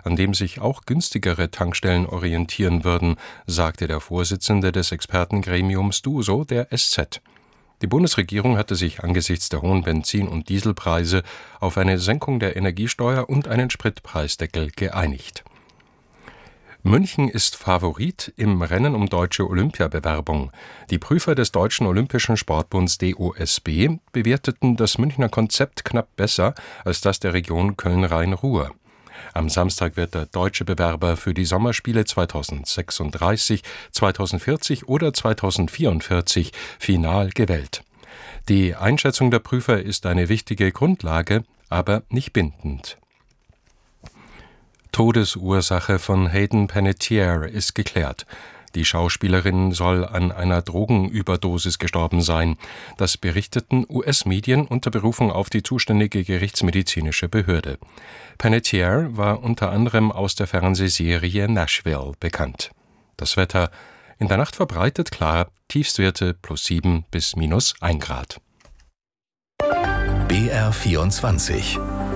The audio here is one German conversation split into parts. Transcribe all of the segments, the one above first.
an dem sich auch günstigere Tankstellen orientieren würden, sagte der Vorsitzende des Expertengremiums DUSO der SZ. Die Bundesregierung hatte sich angesichts der hohen Benzin- und Dieselpreise auf eine Senkung der Energiesteuer und einen Spritpreisdeckel geeinigt. München ist Favorit im Rennen um deutsche Olympiabewerbung. Die Prüfer des Deutschen Olympischen Sportbunds DOSB bewerteten das Münchner Konzept knapp besser als das der Region Köln-Rhein-Ruhr. Am Samstag wird der deutsche Bewerber für die Sommerspiele 2036, 2040 oder 2044 final gewählt. Die Einschätzung der Prüfer ist eine wichtige Grundlage, aber nicht bindend. Todesursache von Hayden Panettiere ist geklärt. Die Schauspielerin soll an einer Drogenüberdosis gestorben sein. Das berichteten US-Medien unter Berufung auf die zuständige gerichtsmedizinische Behörde. Panettiere war unter anderem aus der Fernsehserie Nashville bekannt. Das Wetter: in der Nacht verbreitet klar, Tiefstwerte +7 bis -1 Grad. BR24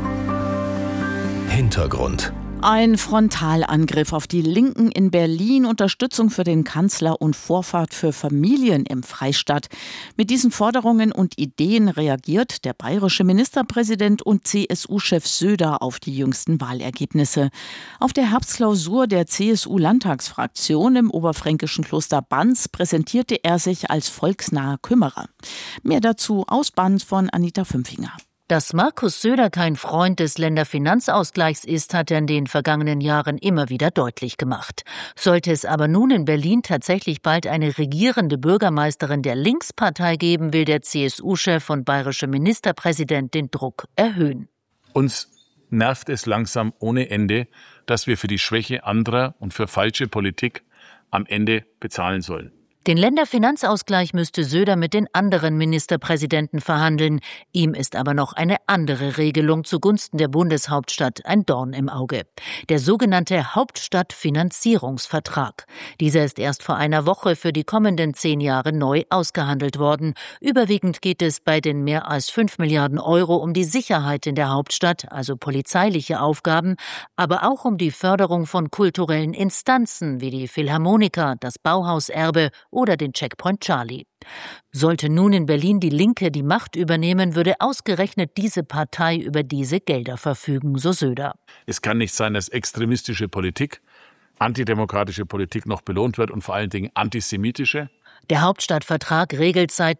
Hintergrund. Ein Frontalangriff auf die Linken in Berlin, Unterstützung für den Kanzler und Vorfahrt für Familien im Freistaat. Mit diesen Forderungen und Ideen reagiert der bayerische Ministerpräsident und CSU-Chef Söder auf die jüngsten Wahlergebnisse. Auf der Herbstklausur der CSU-Landtagsfraktion im oberfränkischen Kloster Banz präsentierte er sich als volksnaher Kümmerer. Mehr dazu aus Banz von Anita Fümpfinger. Dass Markus Söder kein Freund des Länderfinanzausgleichs ist, hat er in den vergangenen Jahren immer wieder deutlich gemacht. Sollte es aber nun in Berlin tatsächlich bald eine regierende Bürgermeisterin der Linkspartei geben, will der CSU-Chef und bayerische Ministerpräsident den Druck erhöhen. Uns nervt es langsam ohne Ende, dass wir für die Schwäche anderer und für falsche Politik am Ende bezahlen sollen. Den Länderfinanzausgleich müsste Söder mit den anderen Ministerpräsidenten verhandeln. Ihm ist aber noch eine andere Regelung zugunsten der Bundeshauptstadt ein Dorn im Auge. Der sogenannte Hauptstadtfinanzierungsvertrag. Dieser ist erst vor einer Woche für die kommenden 10 Jahre neu ausgehandelt worden. Überwiegend geht es bei den mehr als 5 Milliarden Euro um die Sicherheit in der Hauptstadt, also polizeiliche Aufgaben, aber auch um die Förderung von kulturellen Instanzen wie die Philharmoniker, das Bauhauserbe oder den Checkpoint Charlie. Sollte nun in Berlin die Linke die Macht übernehmen, würde ausgerechnet diese Partei über diese Gelder verfügen, so Söder. Es kann nicht sein, dass extremistische Politik, antidemokratische Politik noch belohnt wird und vor allen Dingen antisemitische. Der Hauptstadtvertrag regelt seit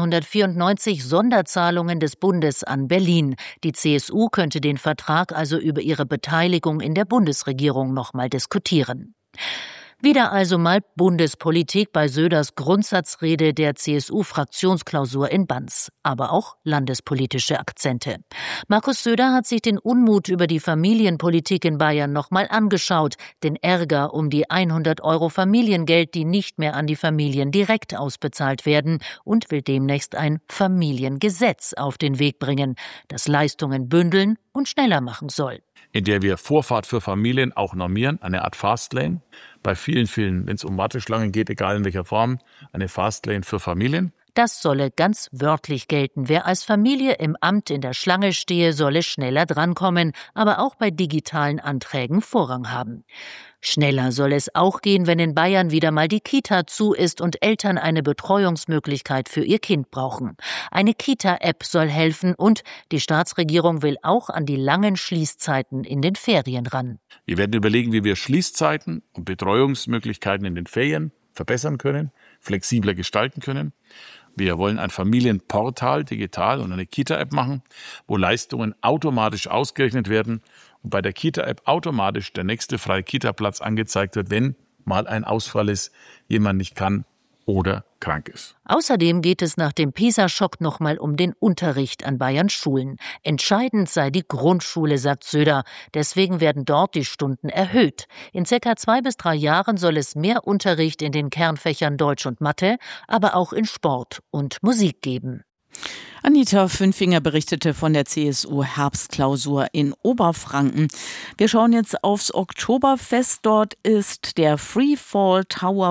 1994 Sonderzahlungen des Bundes an Berlin. Die CSU könnte den Vertrag also über ihre Beteiligung in der Bundesregierung noch mal diskutieren. Wieder also mal Bundespolitik bei Söders Grundsatzrede der CSU-Fraktionsklausur in Banz, aber auch landespolitische Akzente. Markus Söder hat sich den Unmut über die Familienpolitik in Bayern nochmal angeschaut, den Ärger um die 100 € Familiengeld, die nicht mehr an die Familien direkt ausbezahlt werden, und will demnächst ein Familiengesetz auf den Weg bringen, das Leistungen bündeln und schneller machen soll. In der wir Vorfahrt für Familien auch normieren, eine Art Fastlane. Bei vielen, wenn es um Warteschlangen geht, egal in welcher Form, eine Fastlane für Familien. Das solle ganz wörtlich gelten. Wer als Familie im Amt in der Schlange stehe, solle schneller drankommen, aber auch bei digitalen Anträgen Vorrang haben. Schneller soll es auch gehen, wenn in Bayern wieder mal die Kita zu ist und Eltern eine Betreuungsmöglichkeit für ihr Kind brauchen. Eine Kita-App soll helfen und die Staatsregierung will auch an die langen Schließzeiten in den Ferien ran. Wir werden überlegen, wie wir Schließzeiten und Betreuungsmöglichkeiten in den Ferien verbessern können, flexibler gestalten können. Wir wollen ein Familienportal digital und eine Kita-App machen, wo Leistungen automatisch ausgerechnet werden und bei der Kita-App automatisch der nächste freie Kita-Platz angezeigt wird, wenn mal ein Ausfall ist, jemand nicht kann oder krank ist. Außerdem geht es nach dem PISA-Schock nochmal um den Unterricht an Bayerns Schulen. Entscheidend sei die Grundschule, sagt Söder. Deswegen werden dort die Stunden erhöht. In ca. 2 bis 3 Jahren soll es mehr Unterricht in den Kernfächern Deutsch und Mathe, aber auch in Sport und Musik geben. Anita Fünfinger berichtete von der CSU-Herbstklausur in Oberfranken. Wir schauen jetzt aufs Oktoberfest. Dort ist der Freefall Tower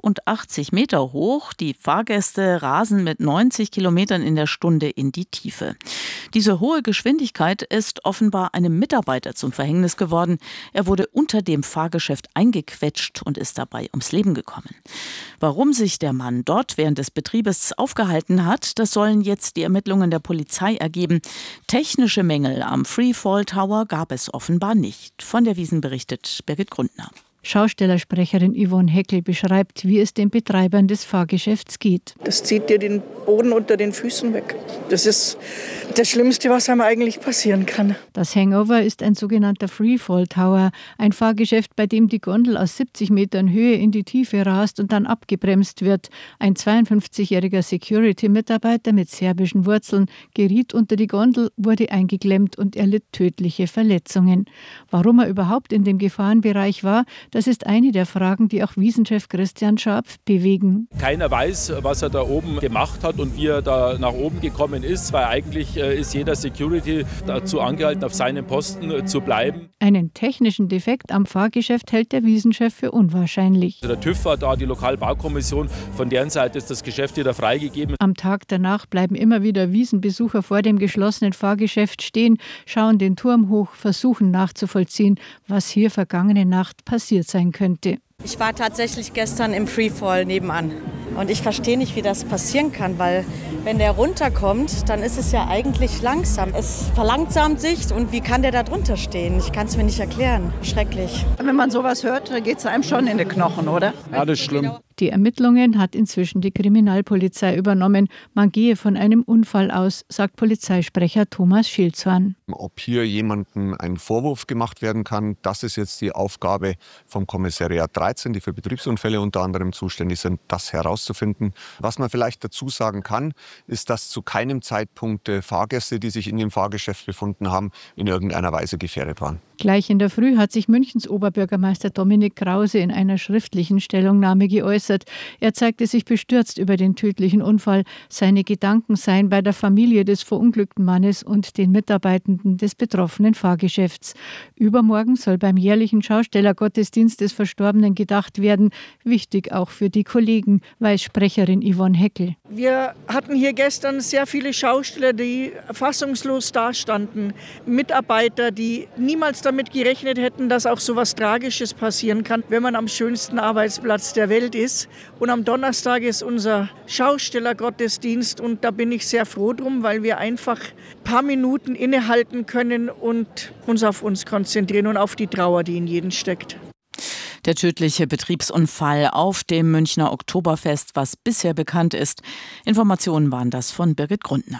85 Meter hoch. Die Fahrgäste rasen mit 90 Kilometern in der Stunde in die Tiefe. Diese hohe Geschwindigkeit ist offenbar einem Mitarbeiter zum Verhängnis geworden. Er wurde unter dem Fahrgeschäft eingequetscht und ist dabei ums Leben gekommen. Warum sich der Mann dort während des Betriebes aufgehalten hat, das sollen jetzt die Ermittlungen der Polizei ergeben. Technische Mängel am Freefall Tower gab es offenbar nicht. Von der Wiesn berichtet Birgit Grundner. Schaustellersprecherin Yvonne Heckel beschreibt, wie es den Betreibern des Fahrgeschäfts geht. Das zieht dir den Boden unter den Füßen weg. Das ist das Schlimmste, was einem eigentlich passieren kann. Das Hangover ist ein sogenannter Freefall Tower, ein Fahrgeschäft, bei dem die Gondel aus 70 Metern Höhe in die Tiefe rast und dann abgebremst wird. Ein 52-jähriger Security-Mitarbeiter mit serbischen Wurzeln geriet unter die Gondel, wurde eingeklemmt und erlitt tödliche Verletzungen. Warum er überhaupt in dem Gefahrenbereich war, das ist eine der Fragen, die auch Wiesenchef Christian Scharpf bewegen. Keiner weiß, was er da oben gemacht hat und wie er da nach oben gekommen ist, weil eigentlich ist jeder Security dazu angehalten, auf seinem Posten zu bleiben. Einen technischen Defekt am Fahrgeschäft hält der Wiesenchef für unwahrscheinlich. Der TÜV war da, die Lokalbaukommission, von deren Seite ist das Geschäft wieder freigegeben. Am Tag danach bleiben immer wieder Wiesenbesucher vor dem geschlossenen Fahrgeschäft stehen, schauen den Turm hoch, versuchen nachzuvollziehen, was hier vergangene Nacht passiert sein könnte. Ich war tatsächlich gestern im Freefall nebenan und ich verstehe nicht, wie das passieren kann, weil wenn der runterkommt, dann ist es ja eigentlich langsam. Es verlangsamt sich und wie kann der da drunter stehen? Ich kann es mir nicht erklären. Schrecklich. Wenn man sowas hört, dann geht es einem schon in die Knochen, oder? Ja, das ist schlimm. Die Ermittlungen hat inzwischen die Kriminalpolizei übernommen. Man gehe von einem Unfall aus, sagt Polizeisprecher Thomas Schilzhorn. Ob hier jemandem ein Vorwurf gemacht werden kann, das ist jetzt die Aufgabe vom Kommissariat 13, die für Betriebsunfälle unter anderem zuständig sind, das herauszufinden. Was man vielleicht dazu sagen kann, ist, dass zu keinem Zeitpunkt Fahrgäste, die sich in dem Fahrgeschäft befunden haben, in irgendeiner Weise gefährdet waren. Gleich in der Früh hat sich Münchens Oberbürgermeister Dominik Krause in einer schriftlichen Stellungnahme geäußert. Er zeigte sich bestürzt über den tödlichen Unfall. Seine Gedanken seien bei der Familie des verunglückten Mannes und den Mitarbeitenden des betroffenen Fahrgeschäfts. Übermorgen soll beim jährlichen Schaustellergottesdienst des Verstorbenen gedacht werden. Wichtig auch für die Kollegen, weiß Sprecherin Yvonne Heckel. Wir hatten hier gestern sehr viele Schausteller, die fassungslos dastanden. Mitarbeiter, die niemals damit gerechnet hätten, dass auch so was Tragisches passieren kann, wenn man am schönsten Arbeitsplatz der Welt ist. Und am Donnerstag ist unser Schaustellergottesdienst und da bin ich sehr froh drum, weil wir einfach ein paar Minuten innehalten können und uns auf uns konzentrieren und auf die Trauer, die in jedem steckt. Der tödliche Betriebsunfall auf dem Münchner Oktoberfest, was bisher bekannt ist. Informationen waren das von Birgit Grundner.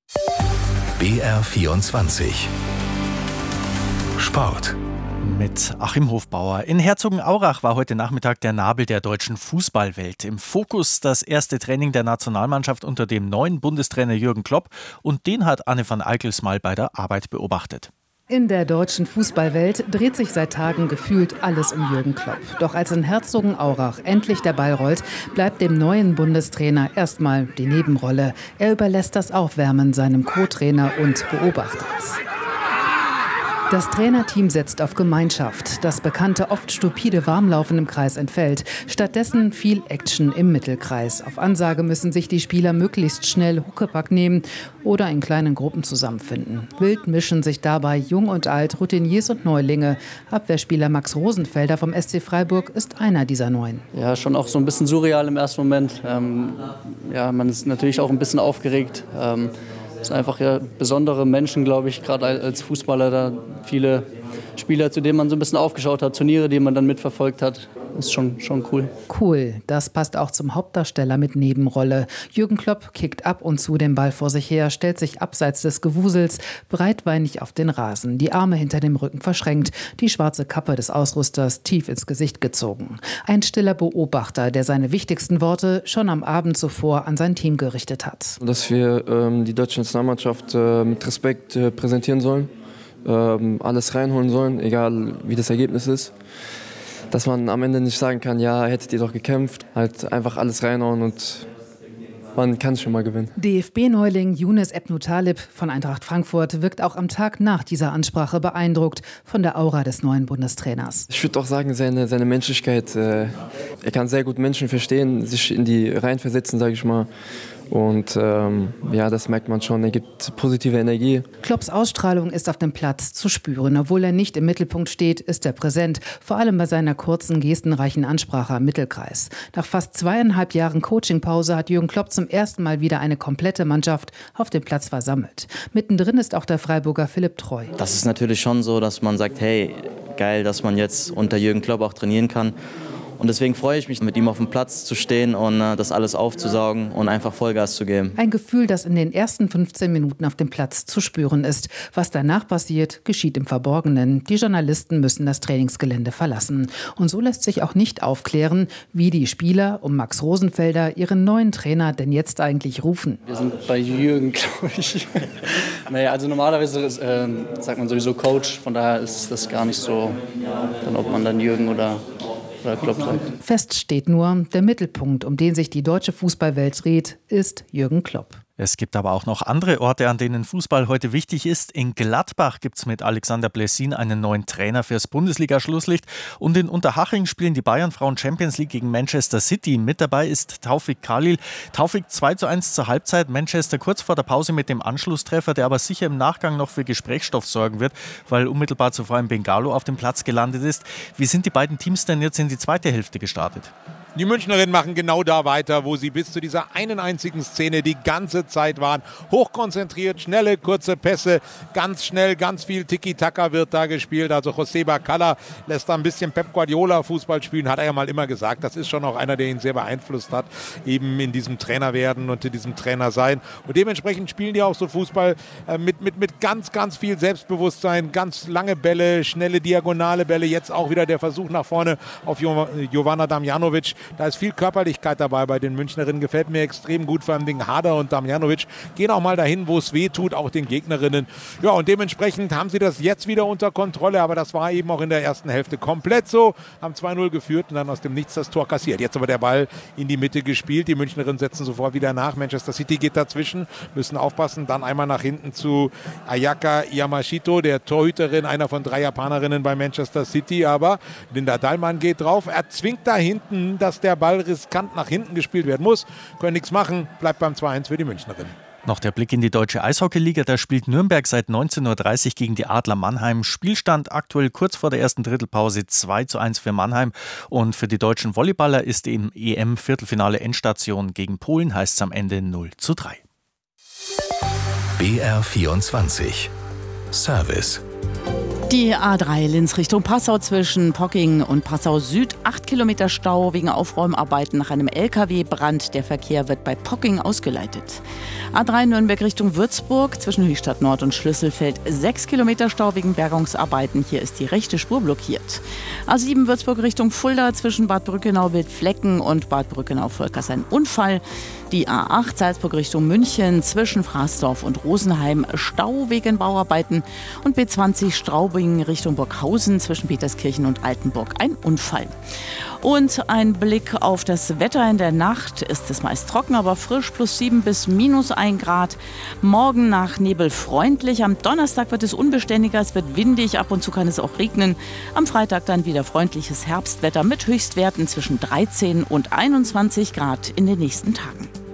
BR24 Sport. Mit Achim Hofbauer. In Herzogenaurach war heute Nachmittag der Nabel der deutschen Fußballwelt. Im Fokus das erste Training der Nationalmannschaft unter dem neuen Bundestrainer Jürgen Klopp. Und den hat Anne van Eickels mal bei der Arbeit beobachtet. In der deutschen Fußballwelt dreht sich seit Tagen gefühlt alles um Jürgen Klopp. Doch als in Herzogenaurach endlich der Ball rollt, bleibt dem neuen Bundestrainer erstmal die Nebenrolle. Er überlässt das Aufwärmen seinem Co-Trainer und beobachtet. Das Trainerteam setzt auf Gemeinschaft. Das bekannte, oft stupide Warmlaufen im Kreis entfällt. Stattdessen viel Action im Mittelkreis. Auf Ansage müssen sich die Spieler möglichst schnell Huckepack nehmen oder in kleinen Gruppen zusammenfinden. Wild mischen sich dabei Jung und Alt, Routiniers und Neulinge. Abwehrspieler Max Rosenfelder vom SC Freiburg ist einer dieser Neuen. Ja, schon auch so ein bisschen surreal im ersten Moment. Man ist natürlich auch ein bisschen aufgeregt. Es sind einfach besondere Menschen, glaube ich, gerade als Fußballer, da viele Spieler, zu denen man so ein bisschen aufgeschaut hat, Turniere, die man dann mitverfolgt hat. Das ist schon cool. Cool, das passt auch zum Hauptdarsteller mit Nebenrolle. Jürgen Klopp kickt ab und zu den Ball vor sich her, stellt sich abseits des Gewusels breitbeinig auf den Rasen, die Arme hinter dem Rücken verschränkt, die schwarze Kappe des Ausrüsters tief ins Gesicht gezogen. Ein stiller Beobachter, der seine wichtigsten Worte schon am Abend zuvor an sein Team gerichtet hat. Dass wir die deutsche Nationalmannschaft mit Respekt präsentieren sollen, alles reinholen sollen, egal wie das Ergebnis ist. Dass man am Ende nicht sagen kann, ja, hättet ihr doch gekämpft, halt einfach alles reinhauen und man kann schon mal gewinnen. DFB-Neuling Younes Ebnou-Talib von Eintracht Frankfurt wirkt auch am Tag nach dieser Ansprache beeindruckt von der Aura des neuen Bundestrainers. Ich würde auch sagen, seine Menschlichkeit, er kann sehr gut Menschen verstehen, sich in die reinversetzen, sage ich mal. Und das merkt man schon, er gibt positive Energie. Klopps Ausstrahlung ist auf dem Platz zu spüren. Obwohl er nicht im Mittelpunkt steht, ist er präsent. Vor allem bei seiner kurzen, gestenreichen Ansprache am Mittelkreis. Nach fast 2,5 Jahren Coachingpause hat Jürgen Klopp zum ersten Mal wieder eine komplette Mannschaft auf dem Platz versammelt. Mittendrin ist auch der Freiburger Philipp Treu. Das ist natürlich schon so, dass man sagt, hey, geil, dass man jetzt unter Jürgen Klopp auch trainieren kann. Und deswegen freue ich mich, mit ihm auf dem Platz zu stehen und das alles aufzusaugen und einfach Vollgas zu geben. Ein Gefühl, das in den ersten 15 Minuten auf dem Platz zu spüren ist. Was danach passiert, geschieht im Verborgenen. Die Journalisten müssen das Trainingsgelände verlassen. Und so lässt sich auch nicht aufklären, wie die Spieler um Max Rosenfelder ihren neuen Trainer denn jetzt eigentlich rufen. Wir sind bei Jürgen, glaube ich. Naja, also normalerweise sagt man sowieso Coach, von daher ist das gar nicht so, dann ob man dann Jürgen oder Klopp sagt. Fest steht nur, der Mittelpunkt, um den sich die deutsche Fußballwelt dreht, ist Jürgen Klopp. Es gibt aber auch noch andere Orte, an denen Fußball heute wichtig ist. In Gladbach gibt es mit Alexander Blessin einen neuen Trainer fürs Bundesliga-Schlusslicht. Und in Unterhaching spielen die Bayern-Frauen Champions League gegen Manchester City. Mit dabei ist Taufik Khalil. Taufik 2:1 zur Halbzeit. Manchester kurz vor der Pause mit dem Anschlusstreffer, der aber sicher im Nachgang noch für Gesprächsstoff sorgen wird, weil unmittelbar zuvor ein Bengalo auf dem Platz gelandet ist. Wie sind die beiden Teams denn jetzt in die zweite Hälfte gestartet? Die Münchnerinnen machen genau da weiter, wo sie bis zu dieser einen einzigen Szene die ganze Zeit waren. Hochkonzentriert, schnelle, kurze Pässe, ganz schnell, ganz viel Tiki-Taka wird da gespielt. Also José Bacalla lässt da ein bisschen Pep Guardiola Fußball spielen, hat er ja mal immer gesagt. Das ist schon auch einer, der ihn sehr beeinflusst hat, eben in diesem Trainer werden und in diesem Trainer sein. Und dementsprechend spielen die auch so Fußball mit ganz, ganz viel Selbstbewusstsein, ganz lange Bälle, schnelle diagonale Bälle. Jetzt auch wieder der Versuch nach vorne auf Jovana Damjanovic. Da ist viel Körperlichkeit dabei bei den Münchnerinnen, gefällt mir extrem gut, vor allem den Harder und Damjanovic gehen auch mal dahin, wo es weh tut, auch den Gegnerinnen. Ja, und dementsprechend haben sie das jetzt wieder unter Kontrolle, aber das war eben auch in der ersten Hälfte komplett so, haben 2-0 geführt und dann aus dem Nichts das Tor kassiert. Jetzt aber der Ball in die Mitte gespielt, die Münchnerinnen setzen sofort wieder nach, Manchester City geht dazwischen, müssen aufpassen, dann einmal nach hinten zu Ayaka Yamashito, der Torhüterin, einer von 3 Japanerinnen bei Manchester City, aber Linda Dahlmann geht drauf, er zwingt da hinten, dass der Ball riskant nach hinten gespielt werden muss. Können nichts machen, bleibt beim 2-1 für die Münchnerinnen. Noch der Blick in die deutsche Eishockeyliga. Da spielt Nürnberg seit 19:30 Uhr gegen die Adler Mannheim. Spielstand aktuell kurz vor der ersten Drittelpause 2:1 für Mannheim. Und für die deutschen Volleyballer ist im EM-Viertelfinale Endstation gegen Polen, heißt es am Ende 0:3. BR24 Service. Die A3 Linz Richtung Passau zwischen Pocking und Passau Süd. 8 Kilometer Stau wegen Aufräumarbeiten nach einem LKW-Brand. Der Verkehr wird bei Pocking ausgeleitet. A3 Nürnberg Richtung Würzburg zwischen Höchstadt Nord und Schlüsselfeld. 6 Kilometer Stau wegen Bergungsarbeiten. Hier ist die rechte Spur blockiert. A7 Würzburg Richtung Fulda zwischen Bad Brückenau-Wildflecken und Bad Brückenau-Völkers ein Unfall. Die A8 Salzburg Richtung München zwischen Fraßdorf und Rosenheim Stau wegen Bauarbeiten und B20 Straubing Richtung Burghausen zwischen Peterskirchen und Altenburg ein Unfall. Und ein Blick auf das Wetter. In der Nacht ist es meist trocken, aber frisch, +7 bis -1 Grad. Morgen nach Nebel freundlich. Am Donnerstag wird es unbeständiger, es wird windig, ab und zu kann es auch regnen. Am Freitag dann wieder freundliches Herbstwetter mit Höchstwerten zwischen 13 und 21 Grad in den nächsten Tagen.